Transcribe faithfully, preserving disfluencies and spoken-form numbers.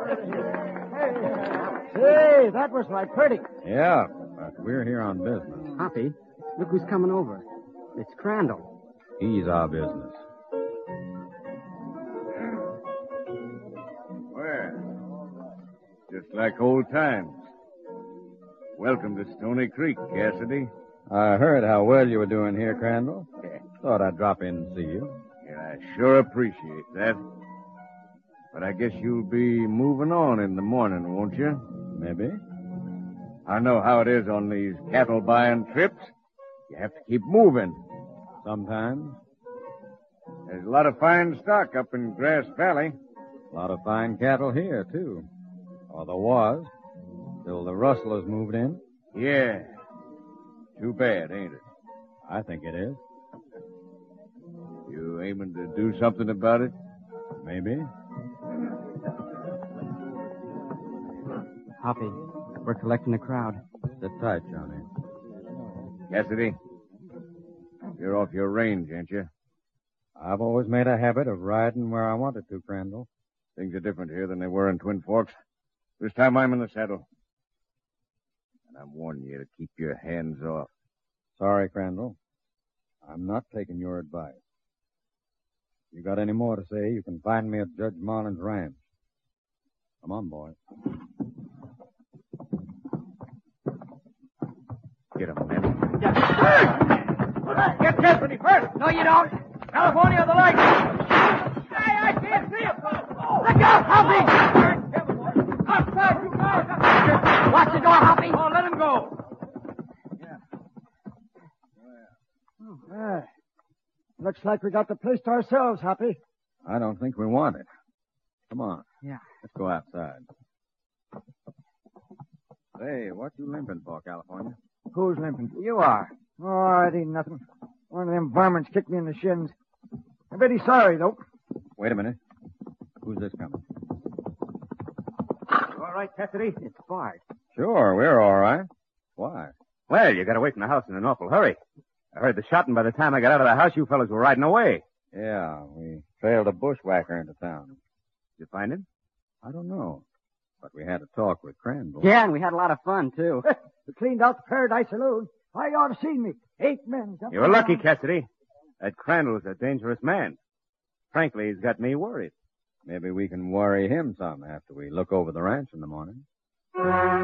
Hey, that was my pretty. Yeah, but we're here on business. Hoppy, look who's coming over. It's Crandall. He's our business. Well, just like old times. Welcome to Stony Creek, Cassidy. I heard how well you were doing here, Crandall. Thought I'd drop in and see you. Yeah, I sure appreciate that. But I guess you'll be moving on in the morning, won't you? Maybe. I know how it is on these cattle buying trips. You have to keep moving. Sometimes. There's a lot of fine stock up in Grass Valley. A lot of fine cattle here, too. Or there was. Till the rustlers moved in. Yeah. Too bad, ain't it? I think it is. You aiming to do something about it? Maybe. Hoppy, we're collecting a crowd. Sit tight, Johnny. Cassidy, you're off your range, ain't you? I've always made a habit of riding where I wanted to, Crandall. Things are different here than they were in Twin Forks. This time I'm in the saddle. And I'm warning you to keep your hands off. Sorry, Crandall. I'm not taking your advice. If you got any more to say, you can find me at Judge Marlin's ranch. Come on, boy. Get him, men. Get Cassidy first. No, you don't. California, the light. Hey, I can't see him. Look out, Hoppy. Outside, you guys. Watch the door, Hoppy. Oh, let him go. Yeah. Oh, looks like we got the place to ourselves, Hoppy. I don't think we want it. Come on. Yeah. Let's go outside. Say, what you limping for, California? Who's limping? You are. Oh, it ain't nothing. One of them varmints kicked me in the shins. I bet he's sorry, though. Wait a minute. Who's this coming? All right, Cassidy. It's Bart. Sure, we're all right. Why? Well, you got away from the house in an awful hurry. I heard the shot, and by the time I got out of the house, you fellas were riding away. Yeah, we trailed a bushwhacker into town. Did you find him? I don't know. But we had a talk with Crandall. Yeah, and we had a lot of fun, too. We cleaned out the Paradise Saloon. Why, you ought to seen me. Eight men. jumping You were lucky, around. Cassidy. That Crandall's a dangerous man. Frankly, he's got me worried. Maybe we can worry him some after we look over the ranch in the morning.